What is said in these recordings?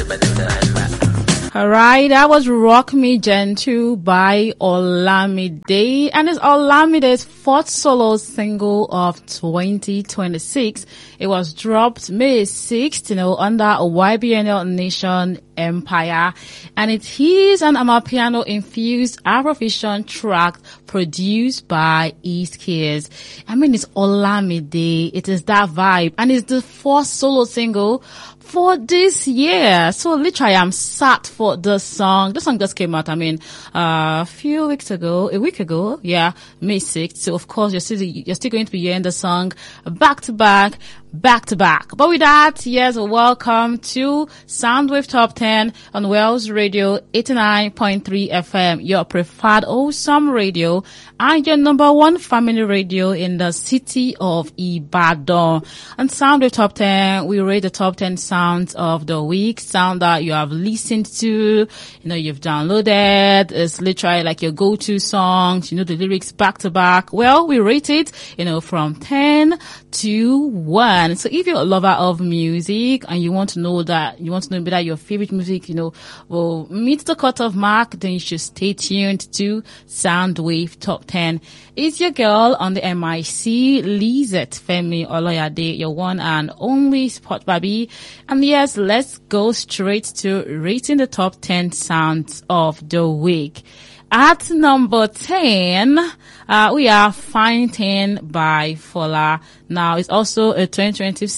Alright, that was Rock Me Gentle by Olamide, and it's Olamide's fourth solo single of 2026. It was dropped May 6th, under YBNL Nation Empire, and it is an Amapiano infused Afrofusion track produced by East Kids. I mean, it's Olamide, it is that vibe, and it's the fourth solo single for this year. So literally I'm sat for the song. The song just came out, a week ago, May 6th. So of course you're still going to be hearing the song back to back. But with that, yes, welcome to Soundwave Top 10 on Wells Radio 89.3 FM, your preferred awesome radio and your number one family radio in the city of Ibadan. On Soundwave Top 10, we rate the top 10 sounds of the week, sound that you have listened to, you've downloaded. It's literally like your go-to songs, the lyrics back to back. Well, we rate it, from 10 to 1. So if you're a lover of music and you want to know whether your favorite music, will meet the cutoff mark, then you should stay tuned to Soundwave Top 10. It's your girl on the MIC, Lizette Femi Oloyade, your one and only spot baby. And yes, let's go straight to rating the top 10 sounds of the week. At number 10, we are Fine Thing by Fola. Now, it's also a 2026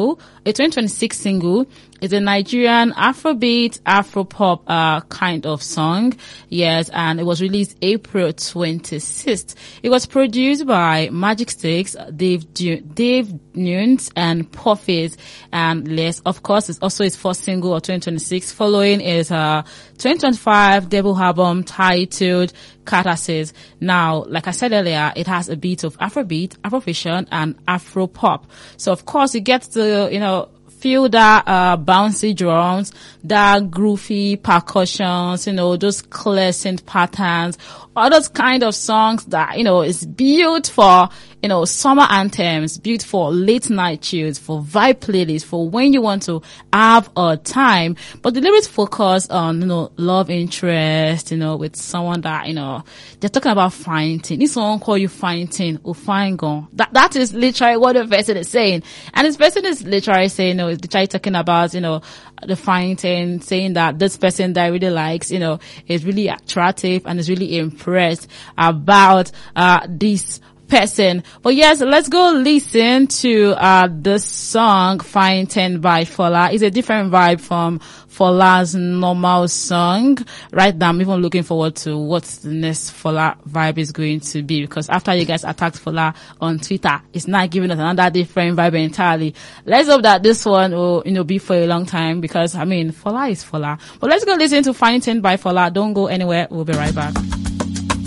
single. It's a Nigerian Afrobeat, Afropop, kind of song. Yes, and it was released April 26th. It was produced by Magic Sticks, Dave Nunes, and Puffy's. And yes, of course, it's also his first single of 2026. Following is, 2025 debut album titled Catharsis. Now, like I said earlier, it has a beat of Afrobeat, Afrofusion, and Afropop. So of course, you get to, feel that bouncy drums, that groovy percussions, those clear synth patterns, all those kind of songs that, is built for, summer anthems, built for late night chills, for vibe playlists, for when you want to have a time. But the lyrics focus on, love interest, with someone that, they're talking about fine thing. This one call you fine thing or fine gone. That is literally what the person is saying. And this person is literally saying, is literally talking about, the fine thing, saying that this person that I really likes, is really attractive and is really impressed about, this person. But yes, let's go listen to this song Fine Thing by Fola. It's a different vibe from Fola's normal song. Right now, I'm even looking forward to what the next Fola vibe is going to be, because after you guys attacked Fola on Twitter, it's not giving us another different vibe entirely. Let's hope that this one will, be for a long time, because Fola is Fola. But let's go listen to Fine Thing by Fola. Don't go anywhere. We'll be right back.